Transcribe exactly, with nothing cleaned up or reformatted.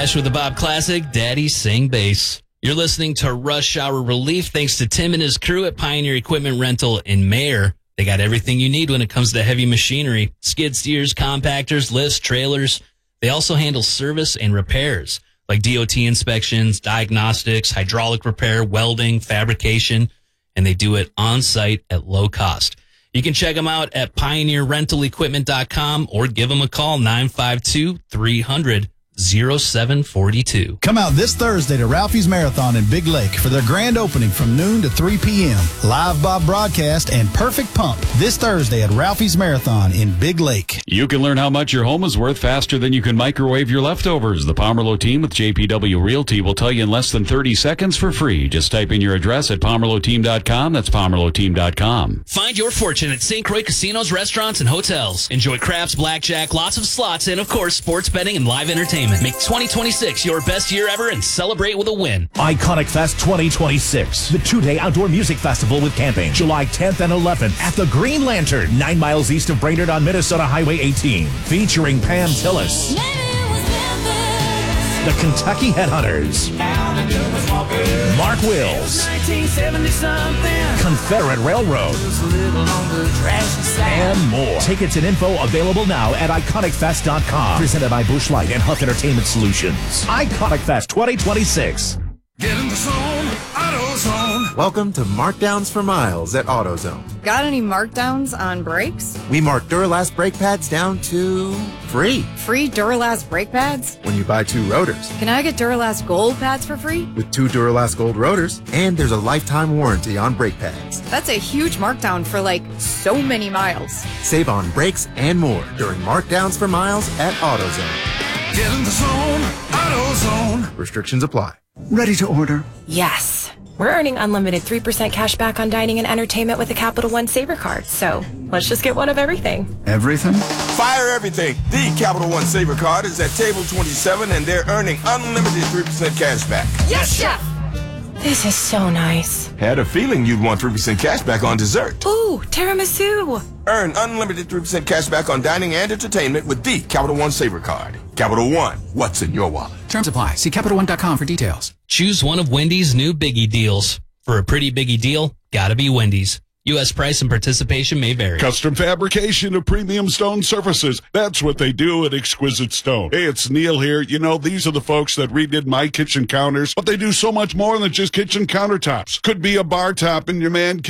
Cash with the Bob Classic, Daddy Sing Bass. You're listening to Rush Hour Relief thanks to Tim and his crew at Pioneer Equipment Rental in Mayer. They got everything you need when it comes to heavy machinery. Skid steers, compactors, lifts, trailers. They also handle service and repairs like D O T inspections, diagnostics, hydraulic repair, welding, fabrication, and they do it on site at low cost. You can check them out at pioneer rental equipment dot com or give them a call, nine five two, three hundred, oh seven four two. Come out this Thursday to Ralphie's Marathon in Big Lake for their grand opening from noon to three p.m. Live Bob broadcast and perfect pump this Thursday at Ralphie's Marathon in Big Lake. You can learn how much your home is worth faster than you can microwave your leftovers. The Pomerleau team with J P W Realty will tell you in less than thirty seconds for free. Just type in your address at pomerleau team dot com. That's pomerleau team dot com. Find your fortune at Saint Croix Casinos, Restaurants, and Hotels. Enjoy craps, blackjack, lots of slots, and, of course, sports betting and live entertainment. Make twenty twenty-six your best year ever and celebrate with a win. Iconic Fest twenty twenty-six, the two-day outdoor music festival with camping, July tenth and eleventh at the Green Lantern, nine miles east of Brainerd on Minnesota Highway eighteen, featuring Pam Tillis, the Kentucky Headhunters, Mark Wills, Confederate Railroad, and more. Tickets and info available now at iconic fest dot com. Presented by Busch Light and Huff Entertainment Solutions. Iconic Fest twenty twenty-six. Get in the zone, AutoZone. Welcome to Markdowns for Miles at AutoZone. Got any markdowns on brakes? We mark Duralast brake pads down to free. Free Duralast brake pads? When you buy two rotors. Can I get Duralast Gold pads for free? With two Duralast Gold rotors, and there's a lifetime warranty on brake pads. That's a huge markdown for like so many miles. Save on brakes and more during Markdowns for Miles at AutoZone. Get in the zone, AutoZone. Restrictions apply. Ready to order? Yes. We're earning unlimited three percent cash back on dining and entertainment with a Capital One Saver card. So let's just get one of everything. Everything? Fire everything. The Capital One Saver card is at table twenty-seven, and they're earning unlimited three percent cash back. Yes, Chef! This is so nice. Had a feeling you'd want three percent cash back on dessert. Ooh, tiramisu. Earn unlimited three percent cash back on dining and entertainment with the Capital One Saver card. Capital One, what's in your wallet? Terms apply. See Capital One dot com for details. Choose one of Wendy's new Biggie deals. For a pretty Biggie deal, gotta be Wendy's. U S price and participation may vary. Custom fabrication of premium stone surfaces. That's what they do at Exquisite Stone. Hey, it's Neil here. You know, these are the folks that redid my kitchen counters, but they do so much more than just kitchen countertops. Could be a bar top in your man